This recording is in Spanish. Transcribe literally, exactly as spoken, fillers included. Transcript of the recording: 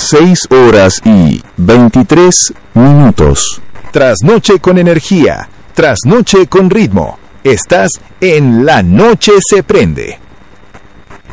seis horas y veintitrés minutos. Trasnoche con energía, trasnoche con ritmo. Estás en La Noche se prende.